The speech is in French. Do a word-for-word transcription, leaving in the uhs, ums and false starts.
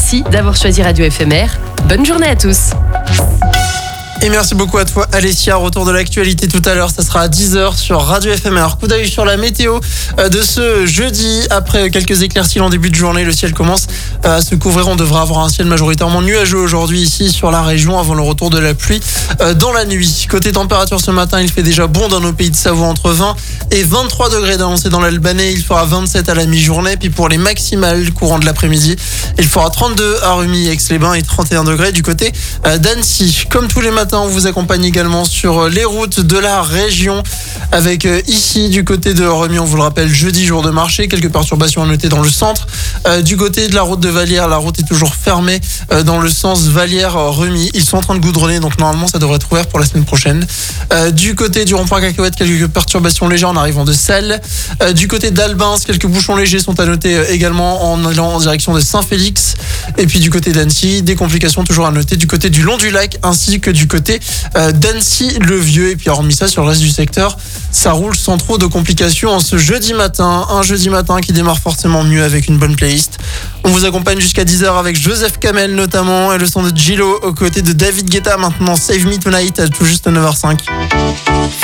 Merci d'avoir choisi Radio F M R. Bonne journée à tous. Et merci beaucoup à toi Alessia, retour de l'actualité tout à l'heure, ça sera à dix heures sur Radio F M R. Coup d'œil sur la météo de ce jeudi, après quelques éclaircies en début de journée, le ciel commence à se couvrir, on devrait avoir un ciel majoritairement nuageux aujourd'hui ici sur la région avant le retour de la pluie dans la nuit. Côté température ce matin, il fait déjà bon dans nos pays de Savoie, entre vingt et vingt-trois degrés d'annoncé dans l'Albanais, il fera vingt-sept à la mi-journée, puis pour les maximales courant de l'après-midi, il fera trente-deux à Rumi, Aix-les-Bains et trente et un degrés du côté d'Annecy. Comme tous les matins, on vous accompagne également sur les routes de la région avec ici du côté de Remy, on vous le rappelle, jeudi jour de marché, quelques perturbations à noter dans le centre. Euh, du côté de la route de Vallières, la route est toujours fermée euh, dans le sens Vallières-Remy. Ils sont en train de goudronner, donc normalement ça devrait être ouvert pour la semaine prochaine. Euh, du côté du rond-point Cacahuète, quelques perturbations légères en arrivant de Celles. Euh, du côté d'Albins, quelques bouchons légers sont à noter euh, également en allant en direction de Saint-Félix. Et puis du côté d'Annecy, des complications toujours à noter du côté du long du lac ainsi que du côté euh, d'Annecy-le-Vieux. Et puis hormis ça, sur le reste du secteur, ça roule sans trop de complications en ce jeudi matin. Un jeudi matin qui démarre forcément mieux avec une bonne playlist. On vous accompagne jusqu'à dix heures avec Joseph Kamel notamment et le son de Gillo aux côtés de David Guetta. Maintenant Save Me Tonight à tout juste neuf heures cinq.